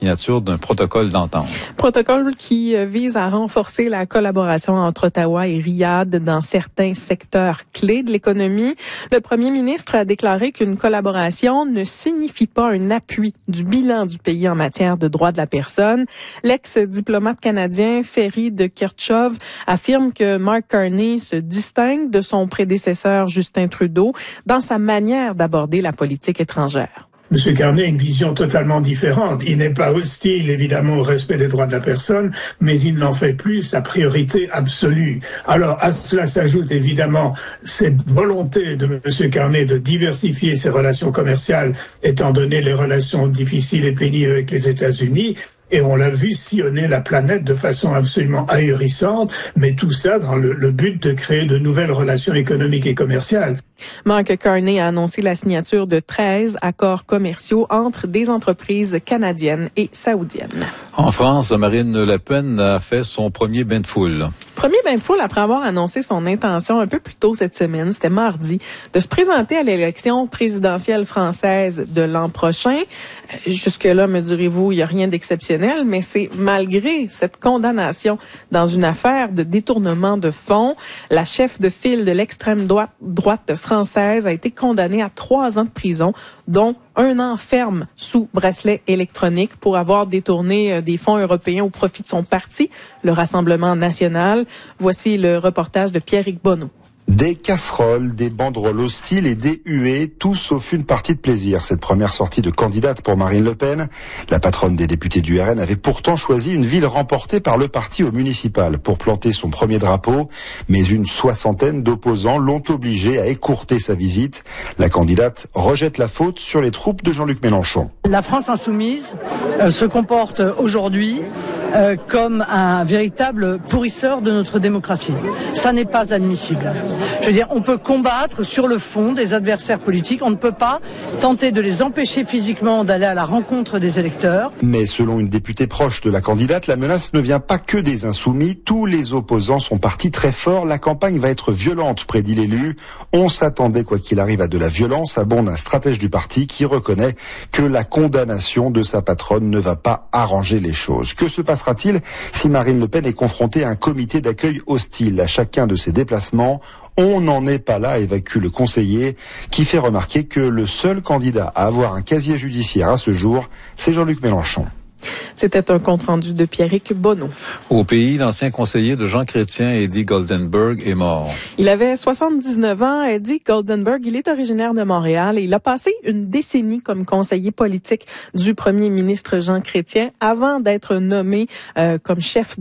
signature d'un protocole d'entente. Protocole qui vise à renforcer la collaboration entre Ottawa et Riyad dans certains secteurs clés de l'économie. Le premier ministre a déclaré qu'une collaboration ne signifie pas un appui du bilan du pays en matière de droits de la personne. L'ex-diplomate canadien Ferry de Kirchhoff affirme que Mark Carney se distingue de son prédécesseur Justin Trudeau dans sa manière d'aborder la politique étrangère. M. Carney a une vision totalement différente. Il n'est pas hostile, évidemment, au respect des droits de la personne, mais il n'en fait plus sa priorité absolue. Alors, à cela s'ajoute évidemment cette volonté de M. Carney de diversifier ses relations commerciales, étant donné les relations difficiles et pénibles avec les États-Unis. Et on l'a vu sillonner la planète de façon absolument ahurissante, mais tout ça dans le but de créer de nouvelles relations économiques et commerciales. Mark Carney a annoncé la signature de 13 accords commerciaux entre des entreprises canadiennes et saoudiennes. En France, Marine Le Pen a fait son premier bain de foule. Premier bain de foule après avoir annoncé son intention un peu plus tôt cette semaine, c'était mardi, de se présenter à l'élection présidentielle française de l'an prochain. Jusque-là, me direz-vous, il n'y a rien d'exceptionnel, mais c'est malgré cette condamnation dans une affaire de détournement de fonds. La chef de file de l'extrême droite française a été condamnée à 3 ans de prison, dont 1 an ferme sous bracelet électronique pour avoir détourné des fonds européens au profit de son parti, le Rassemblement national. Voici le reportage de Pierrick Bonneau. Des casseroles, des banderoles hostiles et des huées, tout sauf une partie de plaisir. Cette première sortie de candidate pour Marine Le Pen, la patronne des députés du RN avait pourtant choisi une ville remportée par le parti au municipal pour planter son premier drapeau, mais une 60aine d'opposants l'ont obligée à écourter sa visite. La candidate rejette la faute sur les troupes de Jean-Luc Mélenchon. La France insoumise se comporte aujourd'hui comme un véritable pourrisseur de notre démocratie. Ça n'est pas admissible. Je veux dire, on peut combattre sur le fond des adversaires politiques, on ne peut pas tenter de les empêcher physiquement d'aller à la rencontre des électeurs. Mais selon une députée proche de la candidate, la menace ne vient pas que des insoumis. Tous les opposants sont partis très fort. La campagne va être violente, prédit l'élu. On s'attendait, quoi qu'il arrive, à de la violence, abonde un stratège du parti qui reconnaît que la condamnation de sa patronne ne va pas arranger les choses. Que se passera-t-il si Marine Le Pen est confrontée à un comité d'accueil hostile à chacun de ses déplacements? On n'en est pas là, évacue le conseiller, qui fait remarquer que le seul candidat à avoir un casier judiciaire à ce jour, c'est Jean-Luc Mélenchon. C'était un compte-rendu de Pierrick Bonneau. Au pays, l'ancien conseiller de Jean Chrétien, Eddie Goldenberg, est mort. Il avait 79 ans. Eddie Goldenberg, il est originaire de Montréal et il a passé une décennie comme conseiller politique du premier ministre Jean Chrétien avant d'être nommé comme chef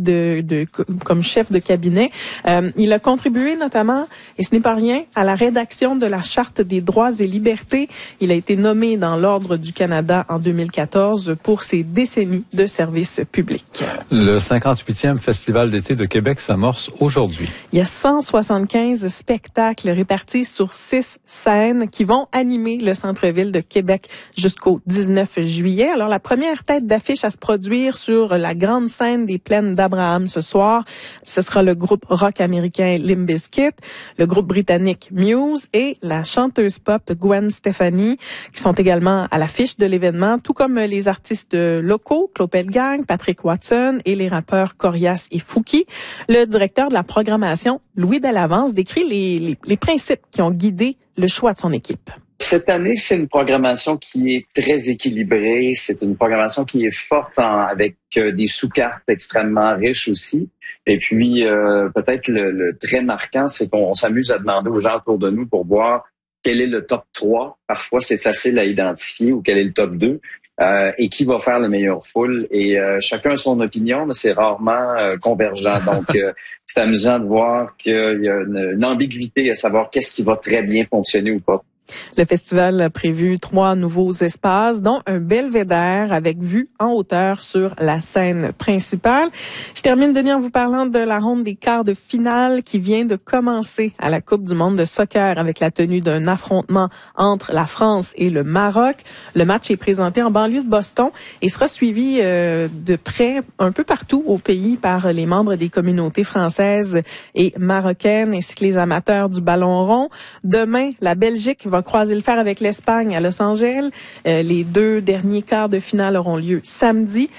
de cabinet. Il a contribué notamment, et ce n'est pas rien, à la rédaction de la Charte des droits et libertés. Il a été nommé dans l'Ordre du Canada en 2014 pour ses décennies de service public. Le 58e Festival d'été de Québec s'amorce aujourd'hui. Il y a 175 spectacles répartis sur 6 scènes qui vont animer le centre-ville de Québec jusqu'au 19 juillet. Alors, la première tête d'affiche à se produire sur la grande scène des Plaines d'Abraham ce soir, ce sera le groupe rock américain Limp Bizkit, le groupe britannique Muse et la chanteuse pop Gwen Stefani, qui sont également à l'affiche de l'événement, tout comme les artistes locaux Clopet Gang, Patrick Watson et les rappeurs Corias et Fouki. Le directeur de la programmation, Louis Bellavance, décrit les principes qui ont guidé le choix de son équipe. Cette année, c'est une programmation qui est très équilibrée. C'est une programmation qui est forte avec des sous-cartes extrêmement riches aussi. Et puis, peut-être le très marquant, c'est qu'on s'amuse à demander aux gens autour de nous pour voir quel est le top 3. Parfois, c'est facile à identifier ou quel est le top 2. Et qui va faire le meilleur foule. Et chacun a son opinion, mais c'est rarement convergent. Donc, c'est amusant de voir qu'il y a une ambiguïté à savoir qu'est-ce qui va très bien fonctionner ou pas. Le festival a prévu 3 nouveaux espaces, dont un belvédère avec vue en hauteur sur la scène principale. Je termine, Denis, en vous parlant de la ronde des quarts de finale qui vient de commencer à la Coupe du monde de soccer avec la tenue d'un affrontement entre la France et le Maroc. Le match est présenté en banlieue de Boston et sera suivi de près un peu partout au pays par les membres des communautés françaises et marocaines ainsi que les amateurs du ballon rond. Demain, la Belgique va va croiser le fer avec l'Espagne à Los Angeles. Les 2 derniers quarts de finale auront lieu samedi.